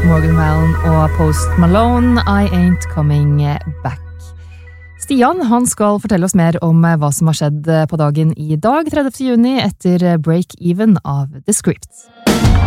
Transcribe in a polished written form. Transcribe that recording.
Morgan Wallen og Post Malone, I Ain't Coming Back. Stian, han skal fortelle oss mer om hva som har skjedd på dagen i dag, 30. juni, etter Break Even av The Script.